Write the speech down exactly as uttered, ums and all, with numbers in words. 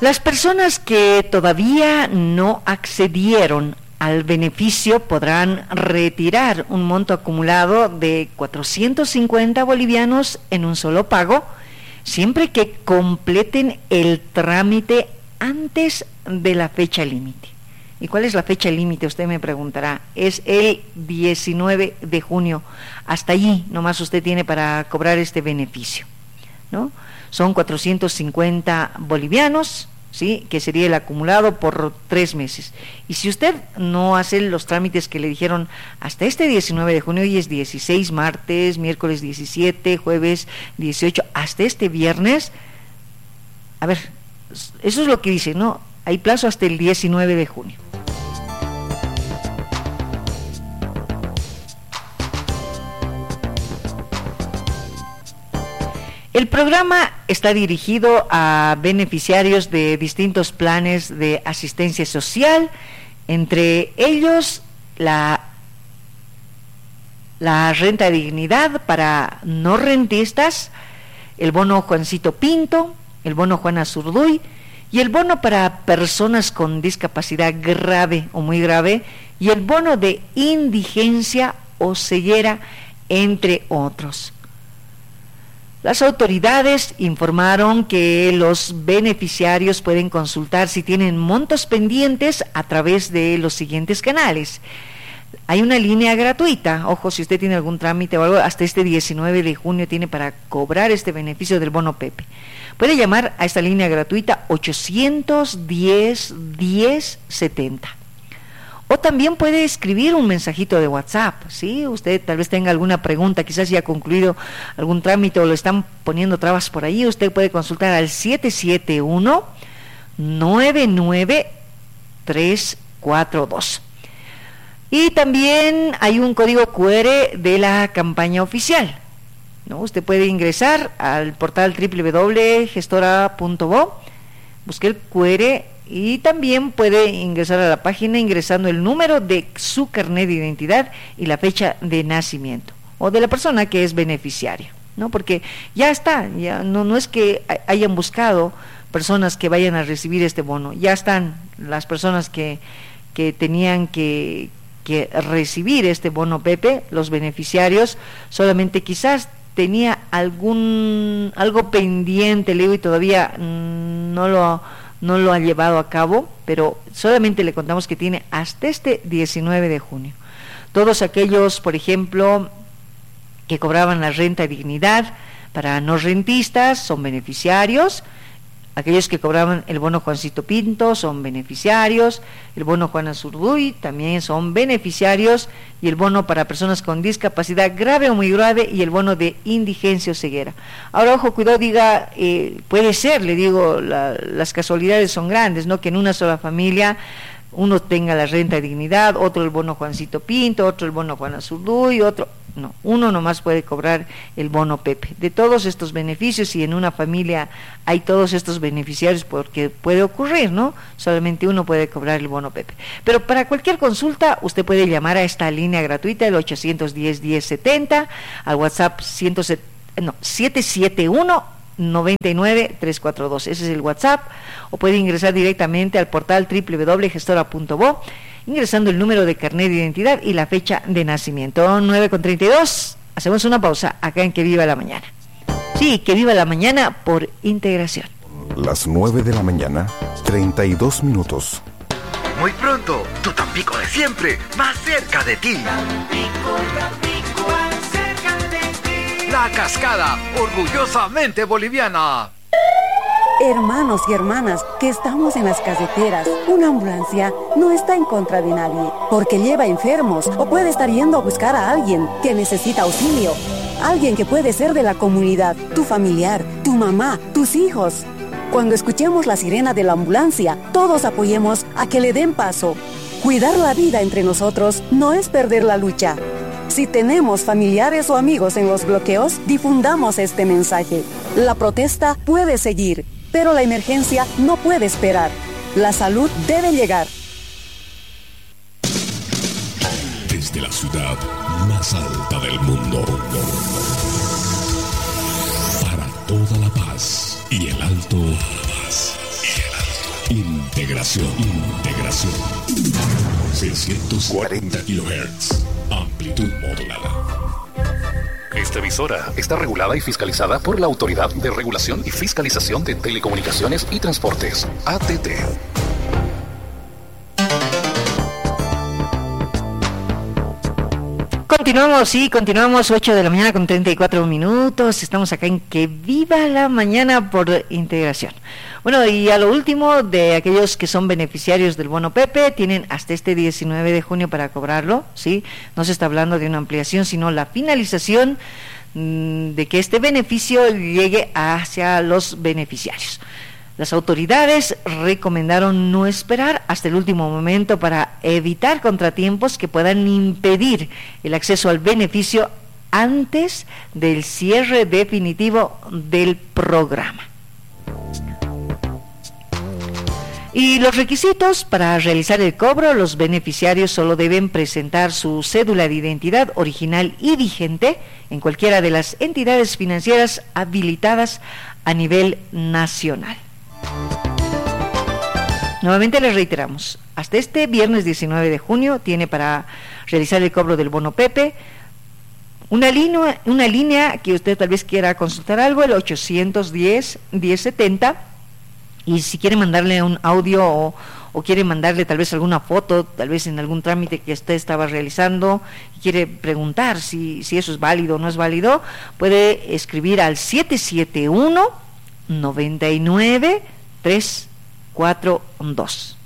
Las personas que todavía no accedieron al beneficio podrán retirar un monto acumulado de cuatrocientos cincuenta bolivianos en un solo pago, siempre que completen el trámite antes de la fecha límite. ¿Y cuál es la fecha límite? Usted me preguntará. Es el diecinueve de junio. Hasta allí nomás usted tiene para cobrar este beneficio, ¿no? Son cuatrocientos cincuenta bolivianos, ¿sí? Que sería el acumulado por tres meses. Y si usted no hace los trámites que le dijeron hasta este diecinueve de junio, hoy es dieciséis, martes, miércoles diecisiete, jueves dieciocho, hasta este viernes, a ver, eso es lo que dice, ¿no? Hay plazo hasta el diecinueve de junio. El programa está dirigido a beneficiarios de distintos planes de asistencia social, entre ellos la, la renta de dignidad para no rentistas, el bono Juancito Pinto, el bono Juana Zurduy y el bono para personas con discapacidad grave o muy grave y el bono de indigencia o ceguera, entre otros. Las autoridades informaron que los beneficiarios pueden consultar si tienen montos pendientes a través de los siguientes canales. Hay una línea gratuita, ojo, si usted tiene algún trámite o algo, hasta este diecinueve de junio tiene para cobrar este beneficio del bono Pepe. Puede llamar a esta línea gratuita ochocientos diez, diez setenta. O también puede escribir un mensajito de WhatsApp, ¿sí? Usted tal vez tenga alguna pregunta, quizás ya ha concluido algún trámite o lo están poniendo trabas por ahí, usted puede consultar al siete siete uno, nueve nueve tres cuatro dos. Y también hay un código cu erre de la campaña oficial, ¿no? Usted puede ingresar al portal doble u doble u doble punto gestora punto bo, busque el cu erre y también puede ingresar a la página ingresando el número de su carnet de identidad y la fecha de nacimiento o de la persona que es beneficiaria, ¿no? Porque ya está, ya no, no es que hayan buscado personas que vayan a recibir este bono, ya están las personas que, que tenían que, que recibir este bono Pepe, los beneficiarios, solamente quizás tenía algún algo pendiente, le digo, y todavía mmm, no lo no lo ha llevado a cabo, pero solamente le contamos que tiene hasta este diecinueve de junio. Todos aquellos, por ejemplo, que cobraban la renta de dignidad para no rentistas son beneficiarios. Aquellos que cobraban el bono Juancito Pinto son beneficiarios, el bono Juana Zurduy también son beneficiarios, y el bono para personas con discapacidad grave o muy grave y el bono de indigencia o ceguera. Ahora, ojo, cuidado, diga, eh, puede ser, le digo, la, las casualidades son grandes, ¿no? Que en una sola familia uno tenga la renta de dignidad, otro el bono Juancito Pinto, otro el bono Juana Zurduy, otro... No, uno nomás puede cobrar el bono Pepe. De todos estos beneficios, si en una familia hay todos estos beneficiarios, porque puede ocurrir, ¿no? Solamente uno puede cobrar el bono Pepe. Pero para cualquier consulta, usted puede llamar a esta línea gratuita, el ochocientos diez, diez setenta, al WhatsApp ciento, no, siete siete uno, nueve nueve tres cuatro dos. Ese es el WhatsApp. O puede ingresar directamente al portal doble u doble u doble punto gestora punto bo, ingresando el número de carnet de identidad y la fecha de nacimiento. Nueve con treinta y dos, hacemos una pausa acá en Que Viva la Mañana. Sí, Que Viva la Mañana por integración. Las nueve de la mañana, treinta y dos minutos. Muy pronto, tu Tampico de siempre, más cerca de ti. Tampico, Tampico, más cerca de ti. La Cascada, orgullosamente boliviana. Hermanos y hermanas que estamos en las carreteras, una ambulancia no está en contra de nadie, porque lleva enfermos o puede estar yendo a buscar a alguien que necesita auxilio. Alguien que puede ser de la comunidad, tu familiar, tu mamá, tus hijos. Cuando escuchemos la sirena de la ambulancia, todos apoyemos a que le den paso. Cuidar la vida entre nosotros no es perder la lucha. Si tenemos familiares o amigos en los bloqueos, difundamos este mensaje. La protesta puede seguir, pero la emergencia no puede esperar. La salud debe llegar. Desde la ciudad más alta del mundo, para toda La Paz y el Alto, y el Alto. Integración, integración. seiscientos cuarenta kilohertz. Amplitud modulada. Esta emisora está regulada y fiscalizada por la Autoridad de Regulación y Fiscalización de Telecomunicaciones y Transportes, A T T. Continuamos, sí, continuamos, ocho de la mañana con treinta y cuatro minutos. Estamos acá en Que Viva la Mañana por Integración. Bueno, y a lo último, de aquellos que son beneficiarios del bono Pepe, tienen hasta este diecinueve de junio para cobrarlo, ¿sí? No se está hablando de una ampliación, sino la finalización mmm, de que este beneficio llegue hacia los beneficiarios. Las autoridades recomendaron no esperar hasta el último momento para evitar contratiempos que puedan impedir el acceso al beneficio antes del cierre definitivo del programa. Y los requisitos para realizar el cobro: los beneficiarios solo deben presentar su cédula de identidad original y vigente en cualquiera de las entidades financieras habilitadas a nivel nacional. Nuevamente les reiteramos, hasta este viernes diecinueve de junio tiene para realizar el cobro del bono Pepe una línea, una línea que usted tal vez quiera consultar algo, el ochocientos diez, diez setenta, y si quiere mandarle un audio o, o quiere mandarle tal vez alguna foto, tal vez en algún trámite que usted estaba realizando y quiere preguntar si, si eso es válido o no es válido, puede escribir al siete siete uno, nueve nueve, tres cuatro dos.